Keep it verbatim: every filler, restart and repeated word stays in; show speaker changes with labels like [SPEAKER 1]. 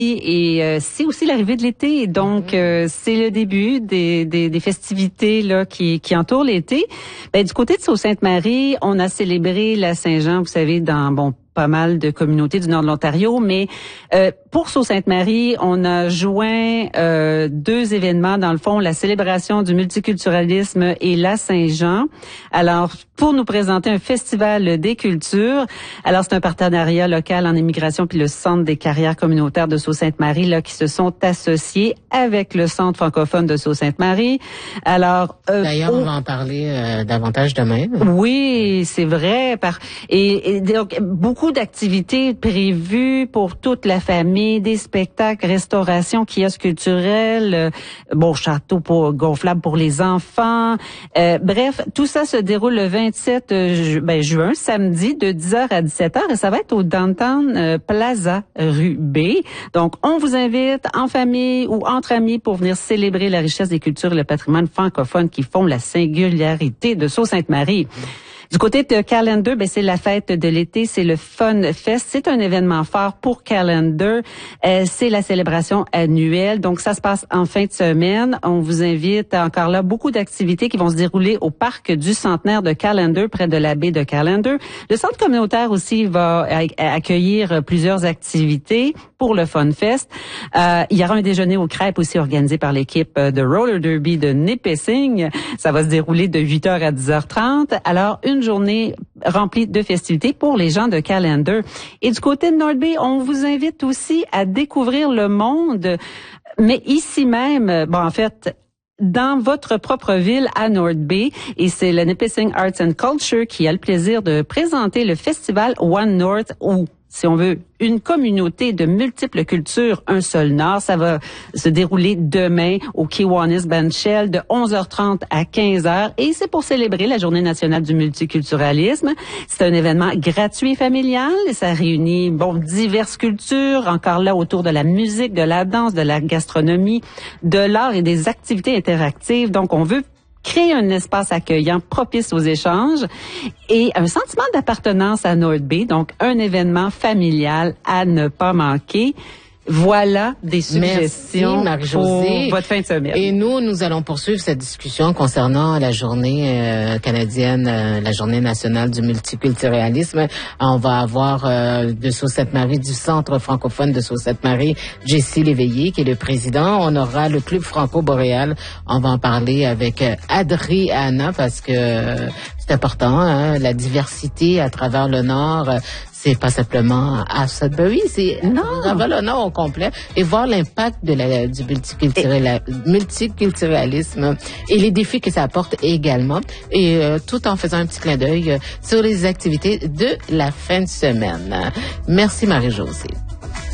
[SPEAKER 1] Et euh, c'est aussi l'arrivée de l'été, donc euh, c'est le début des, des, des festivités là qui, qui entourent l'été. Ben, du côté de Sault-Sainte-Marie, on a célébré la Saint-Jean, vous savez, dans bon pas mal de communautés du nord de l'Ontario, mais euh, pour Sault-Sainte-Marie, on a joint euh, deux événements, dans le fond, la célébration du multiculturalisme et la Saint-Jean. Alors, pour nous présenter un festival des cultures, alors c'est un partenariat local en immigration puis le Centre des carrières communautaires de Sault-Sainte-Marie là qui se sont associés avec le Centre francophone de Sault-Sainte-Marie. Alors,
[SPEAKER 2] euh, d'ailleurs, on va en parler euh, davantage demain.
[SPEAKER 1] Oui, c'est vrai. Par et, et donc beaucoup d'activités prévues pour toute la famille, des spectacles, restauration, kiosques culturels, euh, bon, château pour, gonflable pour les enfants. Euh, bref, tout ça se déroule le vingt-sept ju- ben, juin, samedi, de dix heures à dix-sept heures, et ça va être au Downtown euh, Plaza, rue B. Donc, on vous invite en famille ou entre amis pour venir célébrer la richesse des cultures et le patrimoine francophone qui font la singularité de Sault-Sainte-Marie. Du côté de Calendar, ben c'est la fête de l'été, c'est le Fun Fest. C'est un événement fort pour Calendar. Euh, c'est la célébration annuelle. Donc, ça se passe en fin de semaine. On vous invite encore là beaucoup d'activités qui vont se dérouler au parc du Centenaire de Calendar, près de la baie de Calendar. Le centre communautaire aussi va accueillir plusieurs activités pour le Fun Fest. Euh, il y aura un déjeuner aux crêpes aussi organisé par l'équipe de Roller Derby de Nipissing. Ça va se dérouler de huit heures à dix heures trente. Alors, une journée remplie de festivités pour les gens de Calendar. Et du côté de North Bay, on vous invite aussi à découvrir le monde, mais ici même, bon, en fait, dans votre propre ville à North Bay, et c'est le Nipissing Arts and Culture qui a le plaisir de présenter le festival One North, où, si on veut, une communauté de multiples cultures, un seul Nord. Ça va se dérouler demain au Kiwanis Benchell de onze heures trente à quinze heures, et c'est pour célébrer la Journée nationale du multiculturalisme. C'est un événement gratuit et familial, et ça réunit, bon, diverses cultures, encore là autour de la musique, de la danse, de la gastronomie, de l'art et des activités interactives. Donc, on veut créer un espace accueillant propice aux échanges et un sentiment d'appartenance à North Bay, donc un événement familial à ne pas manquer. Voilà des suggestions
[SPEAKER 2] Merci,
[SPEAKER 1] pour votre fin de semaine.
[SPEAKER 2] Et nous, nous allons poursuivre cette discussion concernant la journée euh, canadienne, euh, la journée nationale du multiculturalisme. On va avoir euh, de Sault-Sainte-Marie, du Centre francophone de Sault-Sainte-Marie, Jessie Léveillé, qui est le président. On aura le Club franco-boréal. On va en parler avec euh, Adriana, parce que euh, c'est important, hein, la diversité à travers le Nord. Euh, C'est pas simplement à Sudbury, c'est non, le Nord au complet, et voir l'impact de la, du multiculturel, multiculturalisme et les défis que ça apporte également, et euh, tout en faisant un petit clin d'œil sur les activités de la fin de semaine. Merci Marie-Josée.